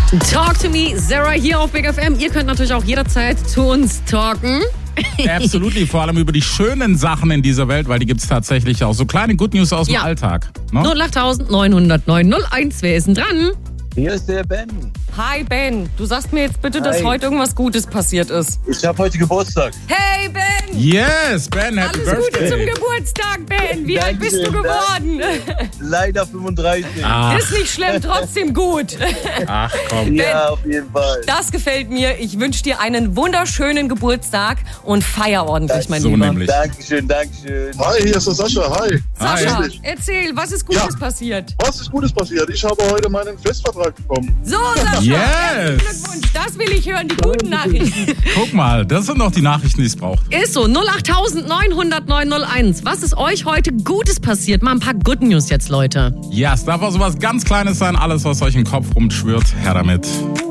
Talk to me, Sarah hier auf Big FM. Ihr könnt natürlich auch jederzeit zu uns talken. Absolutely, vor allem über die schönen Sachen in dieser Welt, weil die gibt es tatsächlich auch. So kleine Good News aus dem Alltag. Ne? 08900 901. Wer ist denn dran? Hier ist der Ben. Hi Ben, du sagst mir jetzt bitte, dass heute irgendwas Gutes passiert ist. Ich habe heute Geburtstag. Hey Ben! Yes, Ben, happy Alles birthday. Gute zum Geburtstag, Ben. Wie alt bist du geworden? Leider 35. Ist nicht schlimm, trotzdem gut. Ach komm. Ja, auf jeden Fall. Das gefällt mir. Ich wünsche dir einen wunderschönen Geburtstag und feier ordentlich, mein So Lieber. nämlich. Dankeschön. Hi, hier ist der Sascha. Hi. Sascha, Hi. erzähl, was ist Gutes passiert? Was ist Gutes passiert? Ich habe heute meinen Festvertrag bekommen. So, Sascha, Yes. herzlichen Glückwunsch. Das will ich hören, die guten Nachrichten. Guck mal, das sind doch die Nachrichten, die es braucht. Ist so, 08900 901. Was ist euch heute Gutes passiert? Mal ein paar Good News jetzt, Leute. Ja, es darf auch sowas ganz Kleines sein. Alles, was euch im Kopf rumschwirrt, her damit.